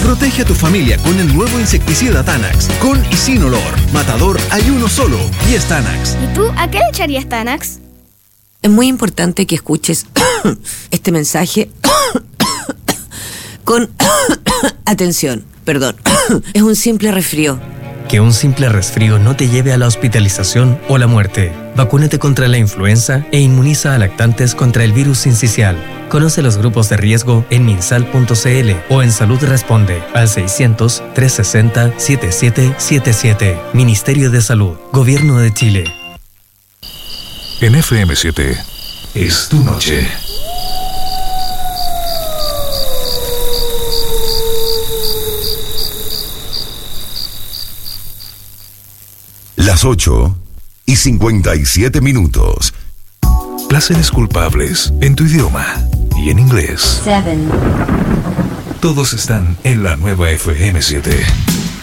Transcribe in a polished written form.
Protege a tu familia con el nuevo insecticida Tanax. Con y sin olor. Matador hay uno solo y es Tanax. ¿Y tú a qué le echarías Tanax? Es muy importante que escuches este mensaje con atención. Perdón, es un simple resfrío. Que un simple resfrío no te lleve a la hospitalización o la muerte. Vacúnate contra la influenza e inmuniza a lactantes contra el virus sincicial. Conoce los grupos de riesgo en minsal.cl o en Salud Responde al 600-360-7777. Ministerio de Salud, Gobierno de Chile. En FM7 es tu noche. Las 8:57. Placeres culpables en tu idioma y en inglés. 7. Todos están en la nueva FM7.